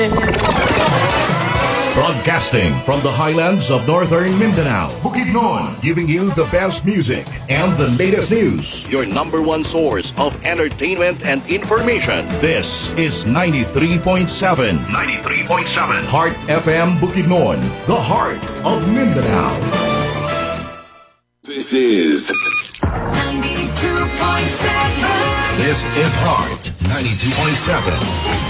Broadcasting from the highlands of northern Mindanao, Bukidnon, giving you the best music and the latest news. Your number one source of entertainment and information. This is 93.7. 93.7. Heart FM Bukidnon, the heart of Mindanao. This is 92.7. This is Heart 92.7.